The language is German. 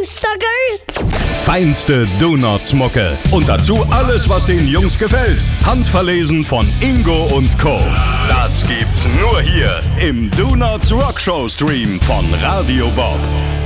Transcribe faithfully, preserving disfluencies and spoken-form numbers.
you suckers! Feinste Donuts-Mucke. Und dazu alles, was den Jungs gefällt. Handverlesen von Ingo und Co. Das gibt's nur hier im Donuts Rockshow Stream von Radio Bob.